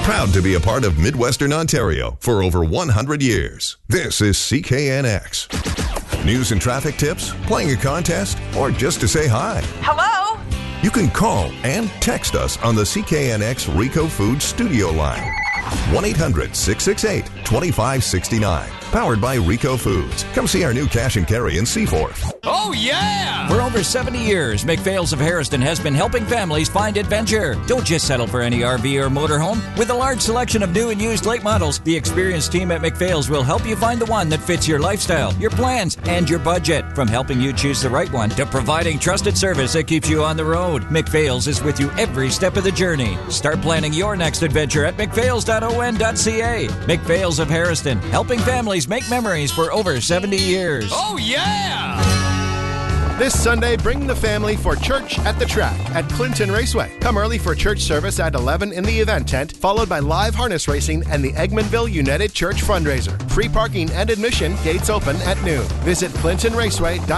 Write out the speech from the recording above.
Proud to be a part of Midwestern Ontario for over 100 years. This is CKNX. News and traffic tips, playing a contest, or just to say hi. Hello? You can call and text us on the CKNX Rico Foods studio line. 1-800-668-2569. Powered by Rico Foods. Come see our new cash and carry in Seaforth. Oh, yeah! For over 70 years, McPhail's of Harrison has been helping families find adventure. Don't just settle for any RV or motorhome. With a large selection of new and used late models, the experienced team at McPhail's will help you find the one that fits your lifestyle, your plans, and your budget. From helping you choose the right one to providing trusted service that keeps you on the road, McPhail's is with you every step of the journey. Start planning your next adventure at mcphails.on.ca. McPhail's of Harrison, helping families make memories for over 70 years. Oh, yeah! This Sunday, bring the family for Church at the Track at Clinton Raceway. Come early for church service at 11 in the event tent, followed by live harness racing and the Egmontville United Church fundraiser. Free parking and admission, gates open at noon. Visit ClintonRaceway.com.